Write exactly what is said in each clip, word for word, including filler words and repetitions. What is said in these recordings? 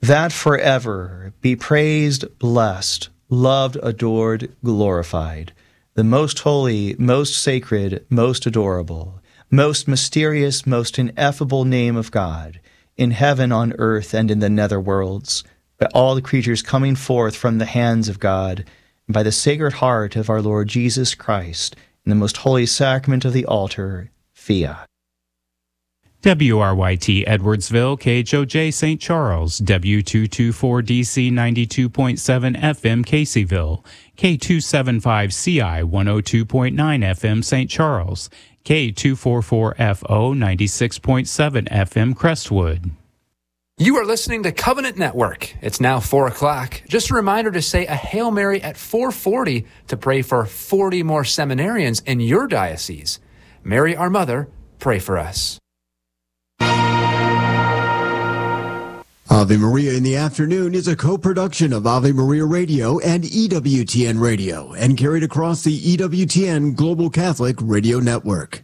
that forever be praised, blessed, loved, adored, glorified, the most holy, most sacred, most adorable, most mysterious, most ineffable name of God, in heaven, on earth, and in the nether worlds, by all the creatures coming forth from the hands of God, and by the Sacred Heart of our Lord Jesus Christ, in the most holy sacrament of the altar, Fiat. W R Y T Edwardsville, K H O J Saint Charles, W two twenty-four D C ninety-two point seven F M Caseyville, K two seventy-five C I one oh two point nine F M Saint Charles, K two forty-four F O ninety-six point seven F M Crestwood. You are listening to Covenant Network. It's now four o'clock. Just a reminder to say a Hail Mary at four forty to pray for forty more seminarians in your diocese. Mary, our Mother, pray for us. Ave Maria in the Afternoon is a co-production of Ave Maria Radio and E W T N Radio and carried across the E W T N Global Catholic Radio Network.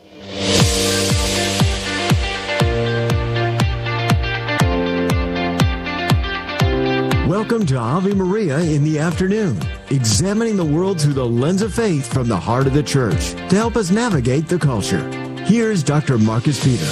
Welcome to Ave Maria in the Afternoon, examining the world through the lens of faith from the heart of the Church to help us navigate the culture. Here's Doctor Marcus Peter.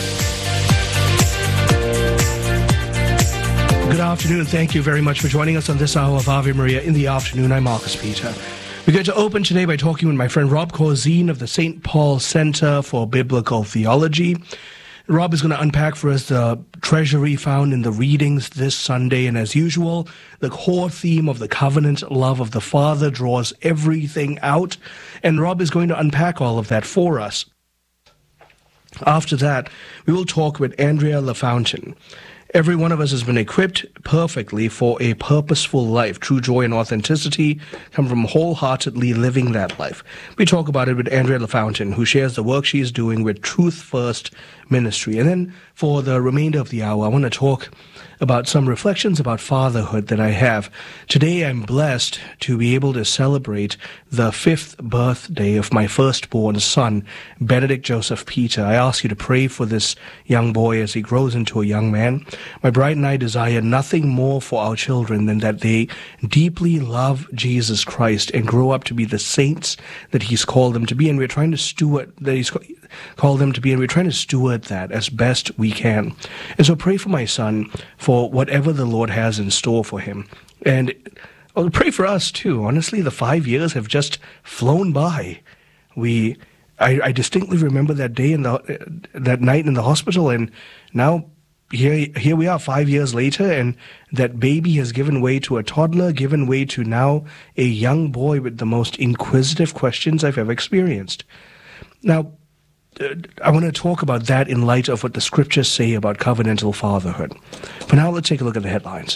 Good afternoon. Thank you very much for joining us on this hour of Ave Maria in the Afternoon. I'm Marcus Peter. We're going to open today by talking with my friend Rob Corzine of the Saint Paul Center for Biblical Theology. Rob is going to unpack for us the treasury found in the readings this Sunday, and as usual, the core theme of the covenant love of the Father draws everything out, and Rob is going to unpack all of that for us. After that, we will talk with Andrea LaFountain. Every one of us has been equipped perfectly for a purposeful life. True joy and authenticity come from wholeheartedly living that life. We talk about it with Andrea LaFountain, who shares the work she is doing with Truth First Ministry. And then for the remainder of the hour, I want to talk about some reflections about fatherhood that I have. Today, I'm blessed to be able to celebrate the fifth birthday of my firstborn son, Benedict Joseph Peter. I ask you to pray for this young boy as he grows into a young man. My bride and I desire nothing more for our children than that they deeply love Jesus Christ and grow up to be the saints that he's called them to be. And we're trying to steward that he's called them to be, and we're trying to steward that as best we can. And so pray for my son for whatever the Lord has in store for him. And I'll pray for us too. Honestly, the five years have just flown by. We, I, I distinctly remember that day in the uh, that night in the hospital, and now here here we are five years later, and that baby has given way to a toddler, given way to now a young boy with the most inquisitive questions I've ever experienced. Now, uh, I want to talk about that in light of what the scriptures say about covenantal fatherhood. For now, let's take a look at the headlines.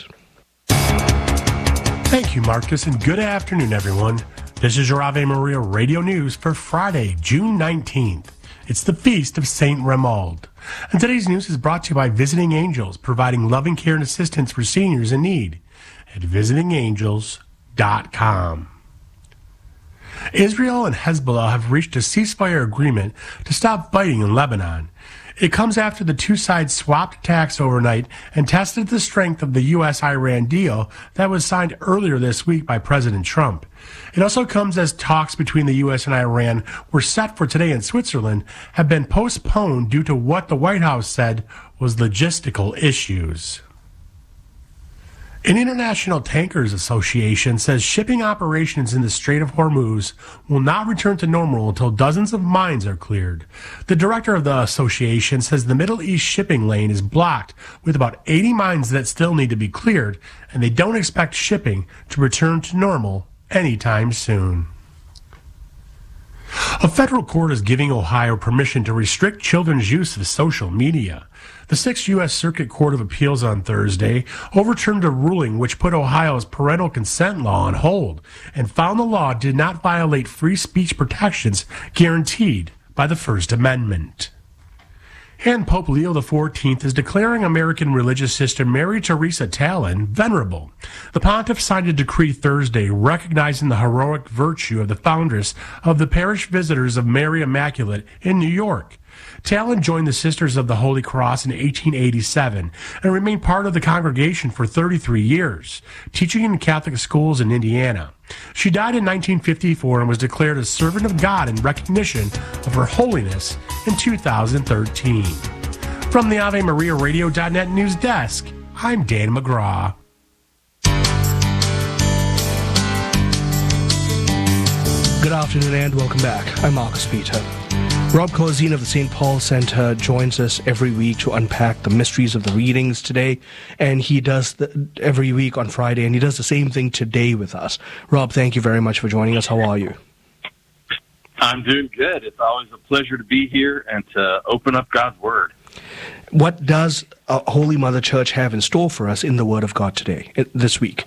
Thank you, Marcus, and good afternoon, everyone. This is your Ave Maria Radio News for Friday, June nineteenth. It's the feast of Saint Romuald. And today's news is brought to you by Visiting Angels, providing loving care and assistance for seniors in need at visiting angels dot com. Israel and Hezbollah have reached a ceasefire agreement to stop fighting in Lebanon. It comes after the two sides swapped attacks overnight and tested the strength of the U S Iran deal that was signed earlier this week by President Trump. It also comes as talks between the U S and Iran were set for today in Switzerland have been postponed due to what the White House said was logistical issues. An International Tankers Association says shipping operations in the Strait of Hormuz will not return to normal until dozens of mines are cleared. The director of the association says the Middle East shipping lane is blocked with about eighty mines that still need to be cleared, and they don't expect shipping to return to normal anytime soon. A federal court is giving Ohio permission to restrict children's use of social media. The Sixth U S Circuit Court of Appeals on Thursday overturned a ruling which put Ohio's parental consent law on hold and found the law did not violate free speech protections guaranteed by the First Amendment. And Pope Leo the fourteenth is declaring American religious sister Mary Teresa Tallon venerable. The pontiff signed a decree Thursday recognizing the heroic virtue of the foundress of the Parish Visitors of Mary Immaculate in New York. Talon joined the Sisters of the Holy Cross in eighteen eighty-seven and remained part of the congregation for thirty-three years, teaching in Catholic schools in Indiana. She died in nineteen fifty-four and was declared a servant of God in recognition of her holiness in two thousand thirteen. From the Ave Maria Radio dot net news desk, I'm Dan McGraw. Good afternoon and welcome back. I'm Marcus Peter. Rob Corzine of the Saint Paul Center joins us every week to unpack the mysteries of the readings today, and he does the, every week on Friday, and he does the same thing today with us. Rob, thank you very much for joining us. How are you? I'm doing good. It's always a pleasure to be here and to open up God's Word. What does uh, Holy Mother Church have in store for us in the Word of God today, this week?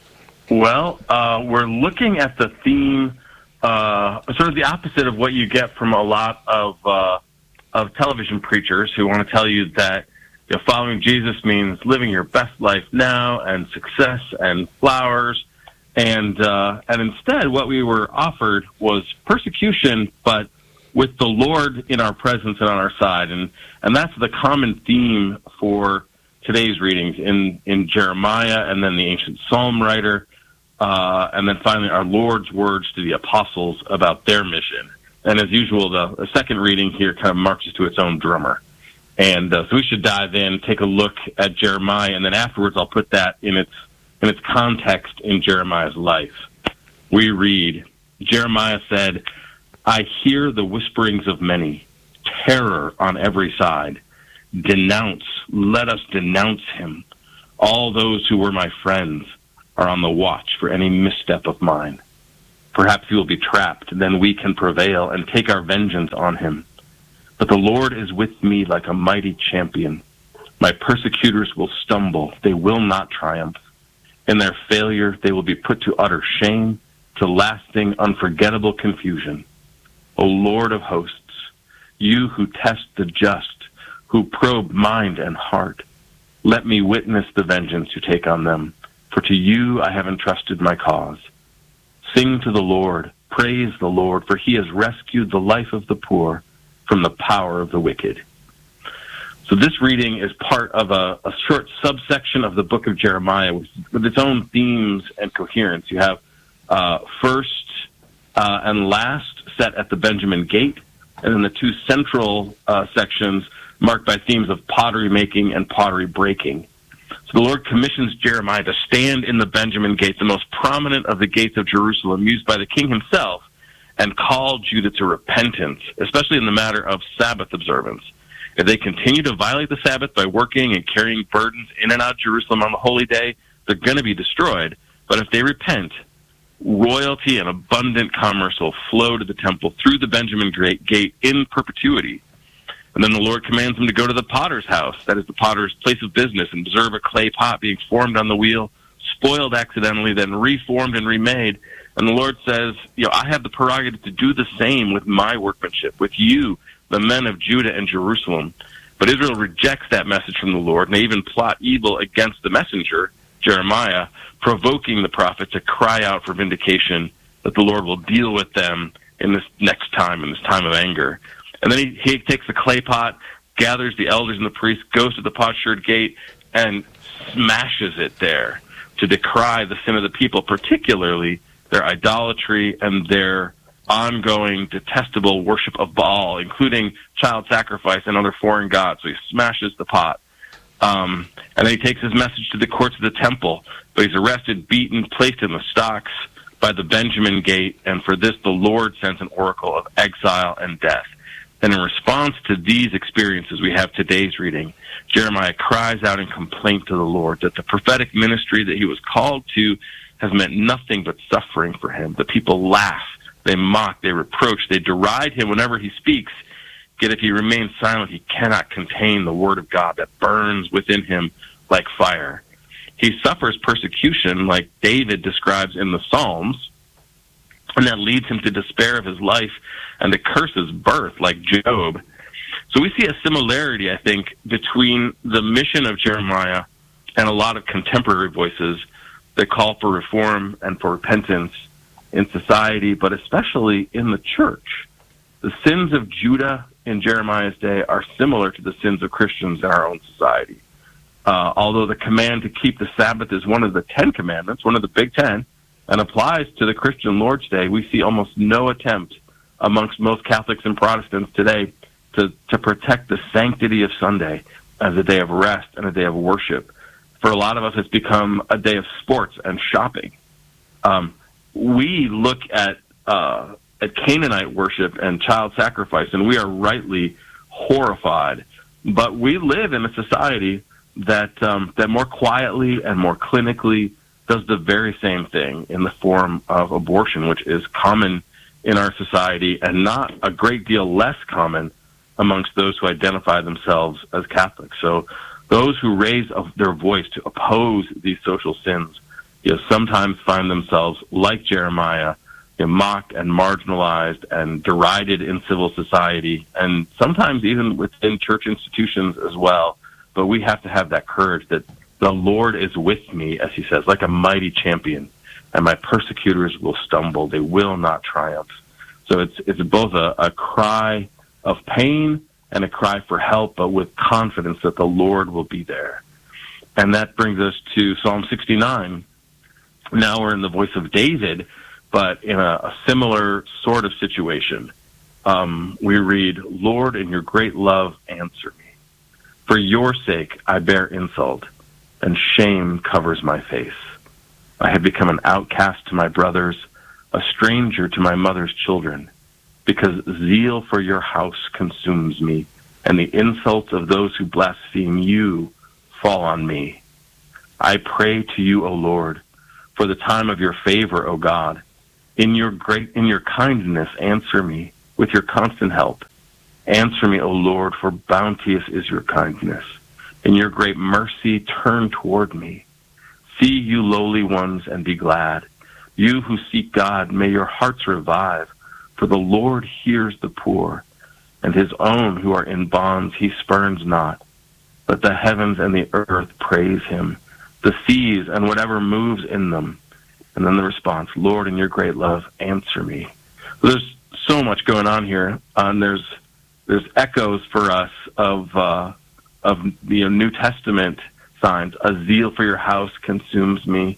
Well, uh, we're looking at the theme, uh, sort of the opposite of what you get from a lot of uh, of television preachers who want to tell you that you know, following Jesus means living your best life now and success and flowers. And uh, and instead, what we were offered was persecution, but with the Lord in our presence and on our side. And and that's the common theme for today's readings in, in Jeremiah, and then the ancient psalm writer, uh, and then finally our Lord's words to the apostles about their mission. And as usual, the, the second reading here kind of marches to its own drummer. And uh, so we should dive in, take a look at Jeremiah, and then afterwards I'll put that in its in its context in Jeremiah's life. We read, Jeremiah said, I hear the whisperings of many, terror on every side. Denounce, let us denounce him. All those who were my friends are on the watch for any misstep of mine. Perhaps he will be trapped, then we can prevail and take our vengeance on him. But the Lord is with me like a mighty champion. My persecutors will stumble, they will not triumph. In their failure, they will be put to utter shame, to lasting, unforgettable confusion. O Lord of hosts, you who test the just, who probe mind and heart, let me witness the vengeance you take on them, for to you I have entrusted my cause. Sing to the Lord, praise the Lord, for he has rescued the life of the poor from the power of the wicked. So this reading is part of a, a short subsection of the book of Jeremiah with, with its own themes and coherence. You have uh, first uh, and last set at the Benjamin Gate, and then the two central uh, sections marked by themes of pottery making and pottery breaking. So the Lord commissions Jeremiah to stand in the Benjamin Gate, the most prominent of the gates of Jerusalem, used by the king himself, and call Judah to repentance, especially in the matter of Sabbath observance. If they continue to violate the Sabbath by working and carrying burdens in and out of Jerusalem on the holy day, they're going to be destroyed. But if they repent, royalty and abundant commerce will flow to the temple through the Benjamin Gate in perpetuity. And then the Lord commands them to go to the potter's house, that is the potter's place of business, and observe a clay pot being formed on the wheel, spoiled accidentally, then reformed and remade. And the Lord says, you know, I have the prerogative to do the same with my workmanship, with you, the men of Judah and Jerusalem. But Israel rejects that message from the Lord, and they even plot evil against the messenger, Jeremiah, provoking the prophet to cry out for vindication, that the Lord will deal with them in this next time, in this time of anger. And then he, he takes the clay pot, gathers the elders and the priests, goes to the potsherd gate, and smashes it there to decry the sin of the people, particularly their idolatry and their ongoing detestable worship of Baal, including child sacrifice and other foreign gods. So he smashes the pot. Um, and then he takes his message to the courts of the temple, but he's arrested, beaten, placed in the stocks by the Benjamin Gate, and for this the Lord sends an oracle of exile and death. And in response to these experiences, we have today's reading. Jeremiah cries out in complaint to the Lord that the prophetic ministry that he was called to has meant nothing but suffering for him. The people laugh, they mock, they reproach, they deride him whenever he speaks. Yet if he remains silent, he cannot contain the word of God that burns within him like fire. He suffers persecution like David describes in the Psalms, and that leads him to despair of his life and to curse his birth like Job. So we see a similarity, I think, between the mission of Jeremiah and a lot of contemporary voices that call for reform and for repentance in society, but especially in the church. The sins of Judah in Jeremiah's day are similar to the sins of Christians in our own society. Uh, although the command to keep the Sabbath is one of the Ten Commandments, one of the Big Ten, and applies to the Christian Lord's Day, we see almost no attempt amongst most Catholics and Protestants today to, to protect the sanctity of Sunday as a day of rest and a day of worship. For a lot of us, it's become a day of sports and shopping. Um, we look at uh, at Canaanite worship and child sacrifice, and we are rightly horrified. But we live in a society that um, that more quietly and more clinically does the very same thing in the form of abortion, which is common in our society and not a great deal less common amongst those who identify themselves as Catholics. So those who raise their voice to oppose these social sins, you know, sometimes find themselves, like Jeremiah, you know, mocked and marginalized and derided in civil society, and sometimes even within church institutions as well. But we have to have that courage that the Lord is with me, as he says, like a mighty champion, and my persecutors will stumble. They will not triumph. So it's it's both a, a cry of pain and a cry for help, but with confidence that the Lord will be there. And that brings us to Psalm sixty-nine. Now we're in the voice of David, but in a, a similar sort of situation. Um, we read, Lord, in your great love, answer me. For your sake, I bear insult, and shame covers my face. I have become an outcast to my brothers, a stranger to my mother's children, because zeal for your house consumes me, and the insults of those who blaspheme you fall on me. I pray to you, O Lord, for the time of your favor, O God. In your great, in your kindness, answer me with your constant help. Answer me, O Lord, for bounteous is your kindness. In your great mercy, turn toward me. See, you lowly ones, and be glad. You who seek God, may your hearts revive. For the Lord hears the poor, and his own who are in bonds he spurns not. Let the heavens and the earth praise him, the seas and whatever moves in them. And then the response, Lord, in your great love, answer me. There's so much going on here, and there's there's echoes for us of uh, of the New Testament signs. A zeal for your house consumes me.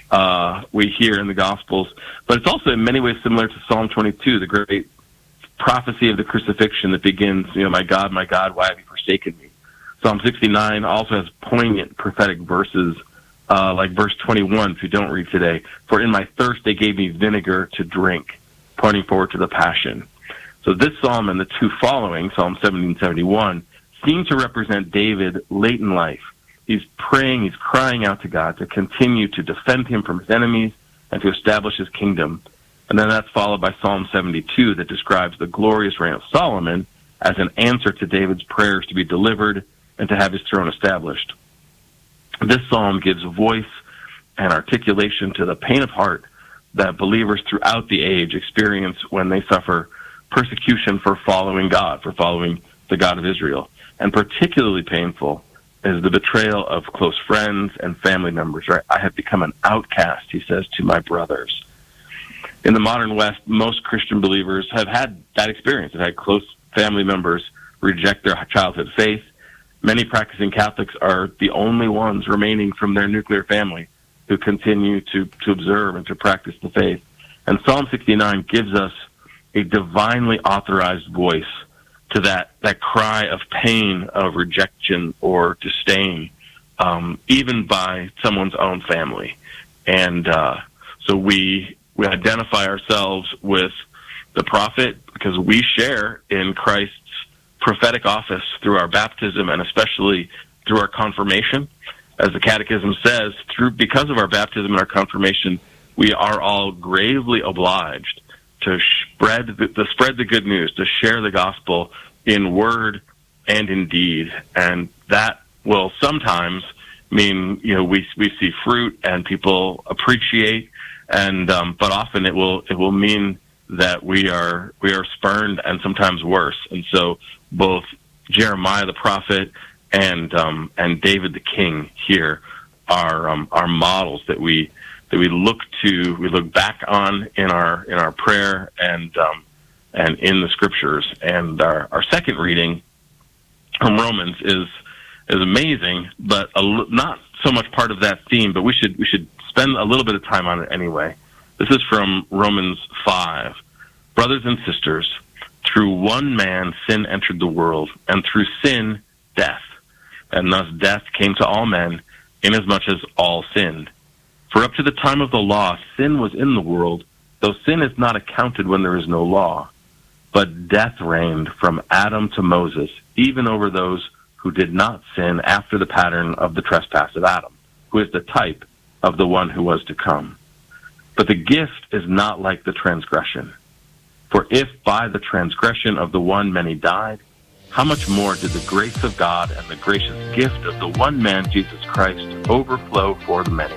Uh, we hear in the Gospels, but it's also in many ways similar to Psalm twenty-two, the great prophecy of the crucifixion that begins, you know, my God, my God, why have you forsaken me? Psalm sixty-nine also has poignant prophetic verses, uh, like verse twenty-one, if you don't read today, for in my thirst they gave me vinegar to drink, pointing forward to the Passion. So this psalm and the two following, Psalm seventy and seventy-one, seem to represent David late in life. He's praying, he's crying out to God to continue to defend him from his enemies and to establish his kingdom. And then that's followed by Psalm seventy-two that describes the glorious reign of Solomon as an answer to David's prayers to be delivered and to have his throne established. This psalm gives voice and articulation to the pain of heart that believers throughout the age experience when they suffer persecution for following God, for following the God of Israel. And particularly painful is the betrayal of close friends and family members. Right? I have become an outcast, he says, to my brothers. In the modern West, most Christian believers have had that experience. They've had close family members reject their childhood faith. Many practicing Catholics are the only ones remaining from their nuclear family who continue to, to observe and to practice the faith. And Psalm sixty-nine gives us a divinely authorized voice to that, that cry of pain, of rejection or disdain, um, even by someone's own family. And uh, so we we identify ourselves with the prophet because we share in Christ's prophetic office through our baptism and especially through our confirmation. As the Catechism says, through because of our baptism and our confirmation, we are all gravely obliged to spread the, to spread the good news, to share the gospel in word and in deed. And that will sometimes mean, you know, we we see fruit and people appreciate, and um, but often it will it will mean that we are we are spurned and sometimes worse. And so both Jeremiah the prophet and um, and David the king here are um, are models that we that we look to we look back on in our in our prayer and um, and in the Scriptures. And our, our second reading from Romans is is amazing, but a, not so much part of that theme. But we should we should spend a little bit of time on it anyway. This is from Romans five. Brothers and sisters, through one man sin entered the world, and through sin death. And thus death came to all men, inasmuch as all sinned. For up to the time of the law, sin was in the world, though sin is not accounted when there is no law. But death reigned from Adam to Moses, even over those who did not sin after the pattern of the trespass of Adam, who is the type of the one who was to come. But the gift is not like the transgression. For if by the transgression of the one many died, how much more did the grace of God and the gracious gift of the one man, Jesus Christ, overflow for the many?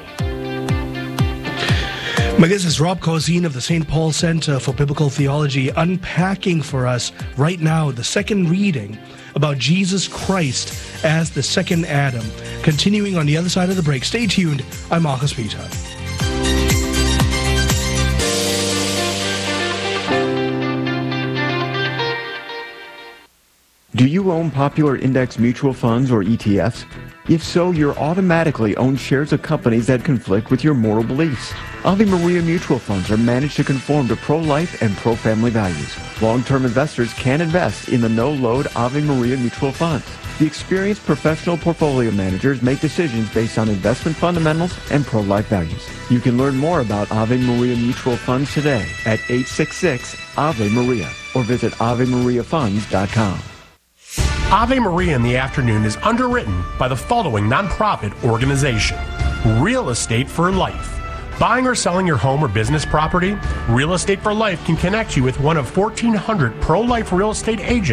My guest is Rob Corzine of the Saint Paul Center for Biblical Theology, unpacking for us right now the second reading about Jesus Christ as the second Adam. Continuing on the other side of the break. Stay tuned. I'm Marcus Peter. Do you own popular index mutual funds or E T Fs? If so, you're automatically own shares of companies that conflict with your moral beliefs. Ave Maria mutual funds are managed to conform to pro-life and pro-family values. Long-term investors can invest in the no-load Ave Maria mutual funds. The experienced professional portfolio managers make decisions based on investment fundamentals and pro-life values. You can learn more about Ave Maria mutual funds today at eight six six Ave Maria or visit ave maria funds dot com. Ave Maria in the Afternoon is underwritten by the following nonprofit organization: Real Estate for Life. Buying or selling your home or business property? Real Estate for Life can connect you with one of fourteen hundred pro-life real estate agents